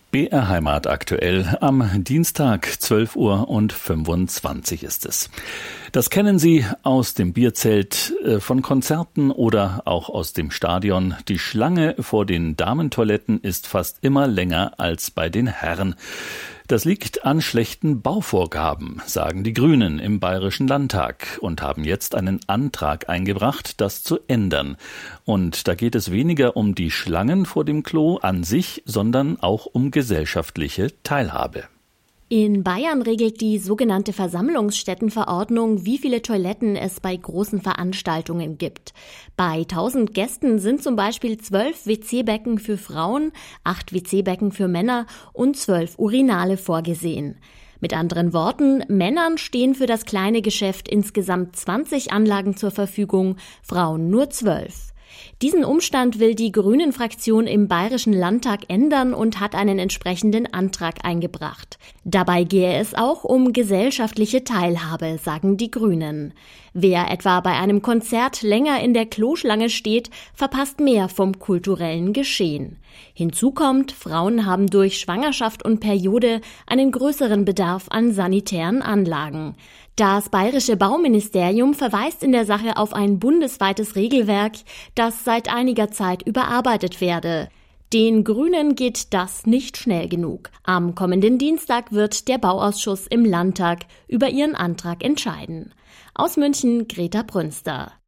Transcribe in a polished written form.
BR Heimat aktuell am Dienstag 12:25 Uhr ist es. Das kennen Sie aus dem Bierzelt, von Konzerten oder auch aus dem Stadion. Die Schlange vor den Damentoiletten ist fast immer länger als bei den Herren. Das liegt an schlechten Bauvorgaben, sagen die Grünen im Bayerischen Landtag und haben jetzt einen Antrag eingebracht, das zu ändern. Und da geht es weniger um die Schlangen vor dem Klo an sich, sondern auch um gesellschaftliche Teilhabe. In Bayern regelt die sogenannte Versammlungsstättenverordnung, wie viele Toiletten es bei großen Veranstaltungen gibt. Bei 1000 Gästen sind zum Beispiel 12 WC-Becken für Frauen, 8 WC-Becken für Männer und 12 Urinale vorgesehen. Mit anderen Worten, Männern stehen für das kleine Geschäft insgesamt 20 Anlagen zur Verfügung, Frauen nur 12. Diesen Umstand will die Grünen-Fraktion im Bayerischen Landtag ändern und hat einen entsprechenden Antrag eingebracht. Dabei gehe es auch um gesellschaftliche Teilhabe, sagen die Grünen. Wer etwa bei einem Konzert länger in der Kloschlange steht, verpasst mehr vom kulturellen Geschehen. Hinzu kommt, Frauen haben durch Schwangerschaft und Periode einen größeren Bedarf an sanitären Anlagen. Das bayerische Bauministerium verweist in der Sache auf ein bundesweites Regelwerk, das seit einiger Zeit überarbeitet werde. Den Grünen geht das nicht schnell genug. Am kommenden Dienstag wird der Bauausschuss im Landtag über ihren Antrag entscheiden. Aus München, Greta Brünster.